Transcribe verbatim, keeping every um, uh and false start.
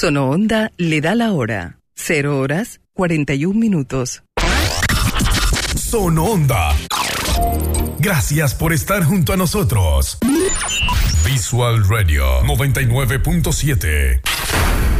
Sonoonda le da la hora. Cero horas, cuarenta y un minutos. Sonoonda. Gracias por estar junto a nosotros. Visual Radio noventa y nueve punto siete.